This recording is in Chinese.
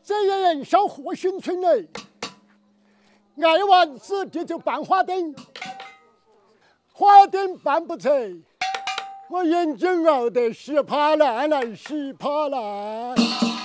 这些人上和兴村来，爱玩子弟就办花灯，花灯办不成，我眼睛熬得稀巴烂了，稀巴烂。